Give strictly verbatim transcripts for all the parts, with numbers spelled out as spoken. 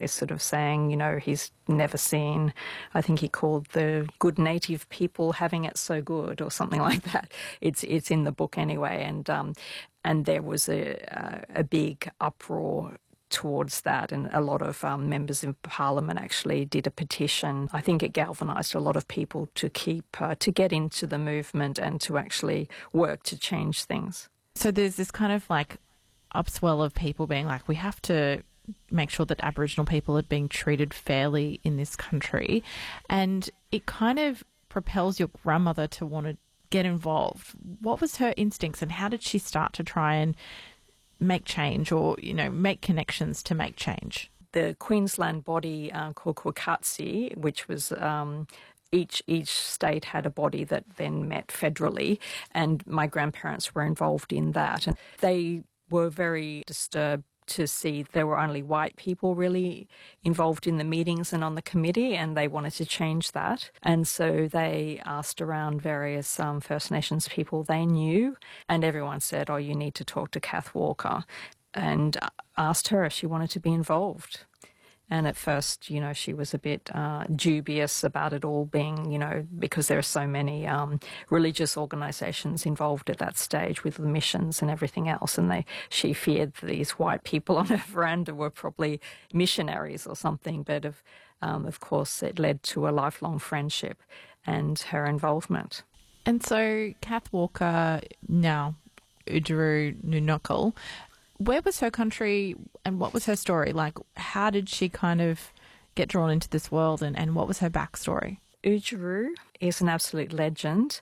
always sort of saying, you know, he's never seen, I think he called the good native people having it so good or something like that. It's it's in the book anyway. And um, and there was a, a, a big uproar towards that, and a lot of um, members in Parliament actually did a petition. I think it galvanised a lot of people to keep, uh, to get into the movement and to actually work to change things. So there's this kind of like upswell of people being like, we have to make sure that Aboriginal people are being treated fairly in this country, and it kind of propels your grandmother to want to get involved. What was her instincts, and how did she start to try and make change, or, you know, make connections to make change? The Queensland body uh, called Quokatsi, which was um, each each state had a body that then met federally, and my grandparents were involved in that. And they were very disturbed to see there were only white people really involved in the meetings and on the committee, and they wanted to change that. And so they asked around various um, First Nations people they knew, and everyone said, oh, you need to talk to Kath Walker, and asked her if she wanted to be involved. And at first, you know, she was a bit uh, dubious about it all being, you know, because there are so many um, religious organisations involved at that stage with the missions and everything else. And they, she feared these white people on her veranda were probably missionaries or something. But of, um, of course, it led to a lifelong friendship and her involvement. And so Kath Walker, now Oodgeroo Noonuccal, where was her country and what was her story? Like, how did she kind of get drawn into this world, and, and what was her backstory? Oodgeroo is an absolute legend,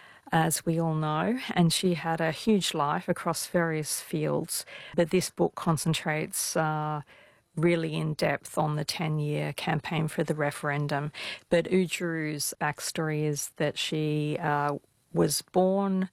as we all know, and she had a huge life across various fields. But this book concentrates uh, really in depth on the ten-year campaign for the referendum. But Oodgeroo's backstory is that she uh, was born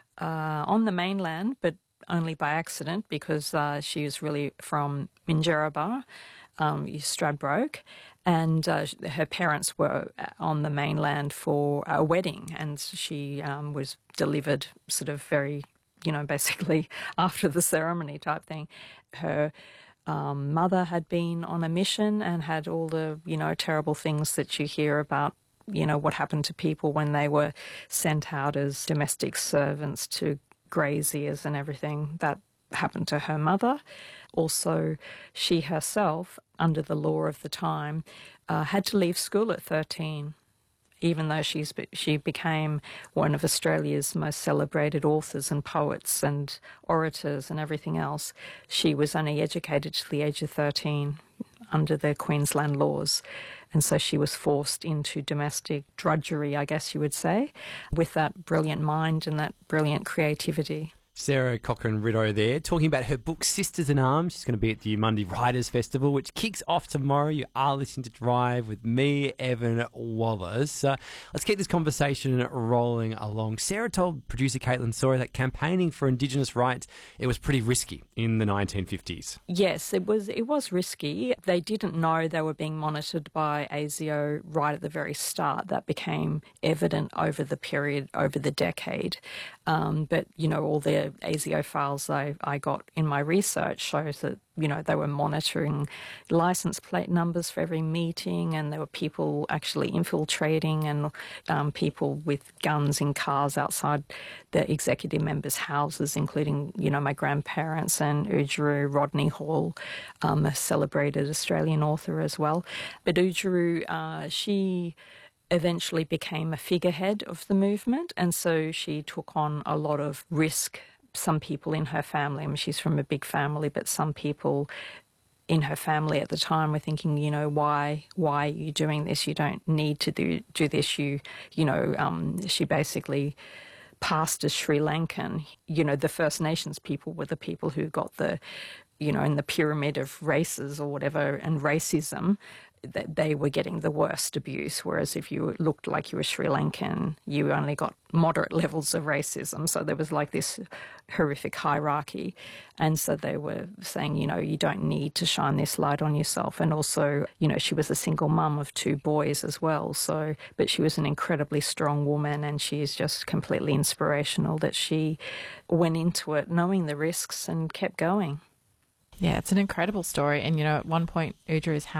uh, on the mainland, but only by accident, because uh, she was really from Minjerribah, um, Stradbroke, and uh, her parents were on the mainland for a wedding, and she um, was delivered sort of very, you know, basically after the ceremony type thing. Her um, mother had been on a mission and had all the, you know, terrible things that you hear about, you know, what happened to people when they were sent out as domestic servants to graziers and everything. That happened to her mother. Also, she herself, under the law of the time, uh, had to leave school at thirteen, even though she's she became one of Australia's most celebrated authors and poets and orators and everything else. She was only educated to the age of thirteen under the Queensland laws. And so she was forced into domestic drudgery, I guess you would say, with that brilliant mind and that brilliant creativity. Sarah Cochrane-Rideau there, talking about her book Sisters in Arms. She's going to be at the Monday Writers Festival, which kicks off tomorrow. You are listening to Drive with me, Evan Wallace. Uh, let's keep this conversation rolling along. Sarah told producer Caitlin Sawyer that campaigning for Indigenous rights, it was pretty risky in the nineteen fifties. Yes, it was, it was risky. They didn't know they were being monitored by ASIO right at the very start. That became evident over the period, over the decade. Um, but, you know, all the ASIO files I, I got in my research shows that, you know, they were monitoring license plate numbers for every meeting, and there were people actually infiltrating, and um, people with guns in cars outside the executive members' houses, including, you know, my grandparents and Oodgeroo Rodney Hall, um, a celebrated Australian author as well. But Oodgeroo, uh, she eventually became a figurehead of the movement, and so she took on a lot of risk. Some people in her family, I mean, she's from a big family, but some people in her family at the time were thinking, you know, why why are you doing this? You don't need to do, do this. You, you know, um, she basically passed as Sri Lankan. You know, the First Nations people were the people who got the, you know, in the pyramid of races or whatever, and racism, that they were getting the worst abuse, whereas if you looked like you were Sri Lankan, you only got moderate levels of racism. So there was like this horrific hierarchy. And so they were saying, you know, you don't need to shine this light on yourself. And also, you know, she was a single mum of two boys as well. So, but she was an incredibly strong woman, and she is just completely inspirational that she went into it knowing the risks and kept going. Yeah, it's an incredible story. And, you know, at one point, Oodgeroo's house